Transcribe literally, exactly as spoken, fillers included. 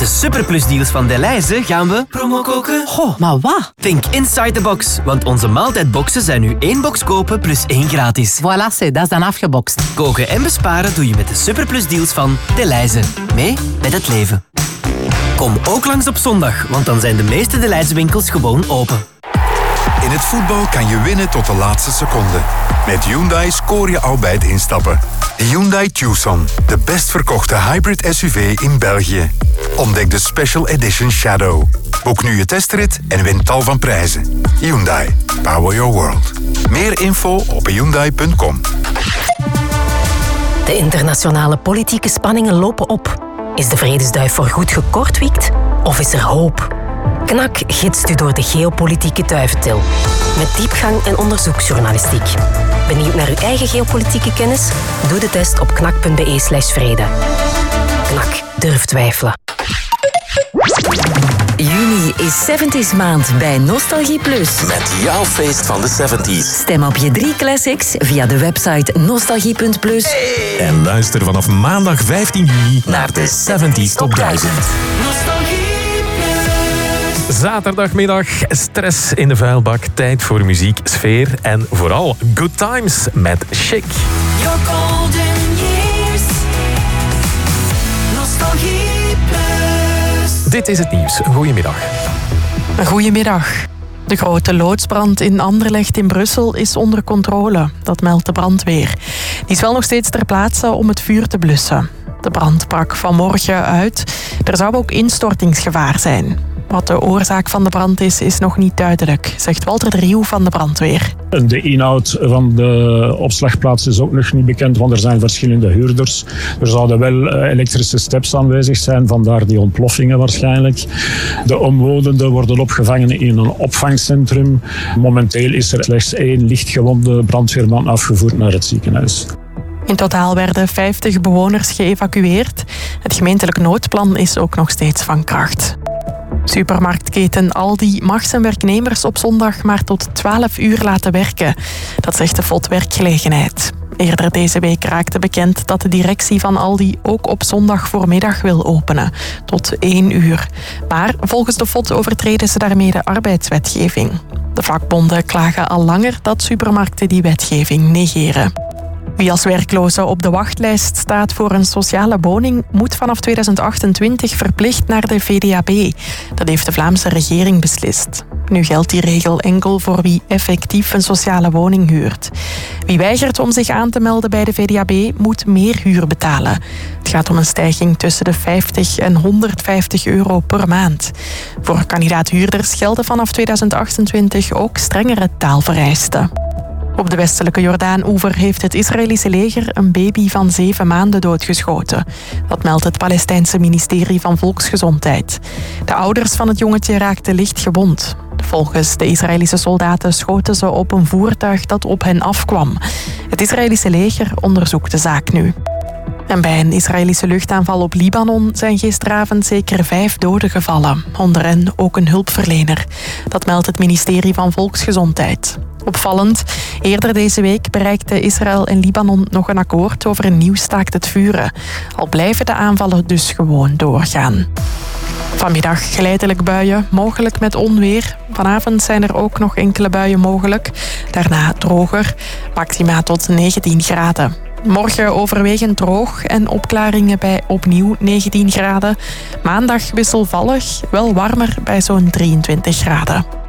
de Superplus deals van Delhaize gaan we promo koken. Goh, maar wat? Think inside the box, want onze maaltijdboxen zijn nu één box kopen plus één gratis. Voilà, c'est, dat is dan afgebokst. Koken en besparen doe je met de Superplus deals van Delhaize. Mee met het leven. Kom ook langs op zondag, want dan zijn de meeste Delhaize winkels gewoon open. In het voetbal kan je winnen tot de laatste seconde. Met Hyundai scoor je al bij het instappen. De Hyundai Tucson, de best verkochte hybrid S U V in België. Ontdek de Special Edition Shadow. Boek nu je testrit en win tal van prijzen. Hyundai, power your world. Meer info op hyundai punt com. De internationale politieke spanningen lopen op. Is de vredesduif voorgoed gekortwiekt of is er hoop? Knak gidst u door de geopolitieke duiventil. Met diepgang en onderzoeksjournalistiek. Benieuwd naar uw eigen geopolitieke kennis? Doe de test op knak punt be slash vrede. Knak, durf twijfelen. Juni is zeventies maand bij Nostalgie Plus. Met jouw feest van de zeventies. Stem op je drie classics via de website nostalgie punt plus. Hey. En luister vanaf maandag vijftien juni naar de zeventies Top duizend. Nostalgie Plus. Zaterdagmiddag, stress in de vuilbak, tijd voor muziek, sfeer en vooral good times met Chic. Your golden years. Nostalgie Plus. Dit is het nieuws. Goedemiddag. Goedemiddag. De grote loodsbrand in Anderlecht in Brussel is onder controle. Dat meldt de brandweer. Die is wel nog steeds ter plaatse om het vuur te blussen. De brand brak vanmorgen uit. Er zou ook instortingsgevaar zijn. Wat de oorzaak van de brand is, is nog niet duidelijk, zegt Walter de Rieuw van de brandweer. De inhoud van de opslagplaats is ook nog niet bekend, want er zijn verschillende huurders. Er zouden wel elektrische steps aanwezig zijn, vandaar die ontploffingen waarschijnlijk. De omwonenden worden opgevangen in een opvangcentrum. Momenteel is er slechts één lichtgewonde brandweerman afgevoerd naar het ziekenhuis. In totaal werden vijftig bewoners geëvacueerd. Het gemeentelijk noodplan is ook nog steeds van kracht. Supermarktketen Aldi mag zijn werknemers op zondag maar tot twaalf uur laten werken. Dat zegt de F O D Werkgelegenheid. Eerder deze week raakte bekend dat de directie van Aldi ook op zondag voormiddag wil openen, tot één uur. Maar volgens de F O D overtreden ze daarmee de arbeidswetgeving. De vakbonden klagen al langer dat supermarkten die wetgeving negeren. Wie als werkloze op de wachtlijst staat voor een sociale woning, moet vanaf tweeduizend achtentwintig verplicht naar de V D A B. Dat heeft de Vlaamse regering beslist. Nu geldt die regel enkel voor wie effectief een sociale woning huurt. Wie weigert om zich aan te melden bij de V D A B, moet meer huur betalen. Het gaat om een stijging tussen de vijftig en honderdvijftig euro per maand. Voor kandidaat-huurders gelden vanaf tweeduizend achtentwintig ook strengere taalvereisten. Op de westelijke Jordaan-oever heeft het Israëlische leger een baby van zeven maanden doodgeschoten. Dat meldt het Palestijnse ministerie van Volksgezondheid. De ouders van het jongetje raakten licht gewond. Volgens de Israëlische soldaten schoten ze op een voertuig dat op hen afkwam. Het Israëlische leger onderzoekt de zaak nu. En bij een Israëlische luchtaanval op Libanon zijn gisteravond zeker vijf doden gevallen. Onder hen ook een hulpverlener. Dat meldt het ministerie van Volksgezondheid. Opvallend, eerder deze week bereikten Israël en Libanon nog een akkoord over een nieuw staakt het vuren. Al blijven de aanvallen dus gewoon doorgaan. Vanmiddag geleidelijk buien, mogelijk met onweer. Vanavond zijn er ook nog enkele buien mogelijk. Daarna droger, maxima tot negentien graden. Morgen overwegend droog en opklaringen bij opnieuw negentien graden. Maandag wisselvallig, wel warmer bij zo'n drieëntwintig graden.